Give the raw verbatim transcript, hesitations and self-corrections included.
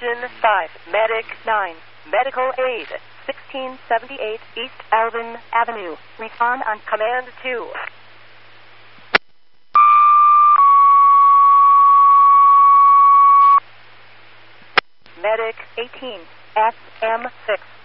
Engine five, Medic nine, Medical Aid, sixteen seventy-eight East Alvin Avenue. Respond on Command two. Medic eighteen, S M six.